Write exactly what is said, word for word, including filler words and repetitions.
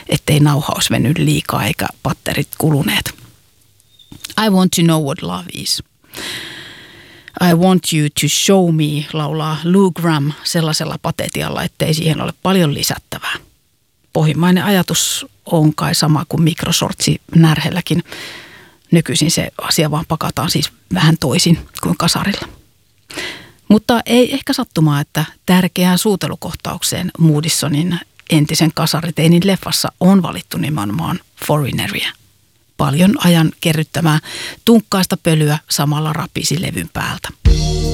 ettei nauha olisi mennyt liikaa eikä patterit kuluneet. I want to know what love is. I want you to show me, laulaa Lou Gramm sellaisella patetialla, ettei siihen ole paljon lisättävää. Pohjimmainen ajatus on kai sama kuin mikrosortsi närhelläkin. Nykyisin se asia vaan pakataan siis vähän toisin kuin kasarilla. Mutta ei ehkä sattumaa, että tärkeään suutelukohtaukseen Moodisonin entisen kasariteinin leffassa on valittu nimenomaan Foreigneria. Paljon ajan kerryttämää tunkkaista pölyä samalla rapisi levyn päältä.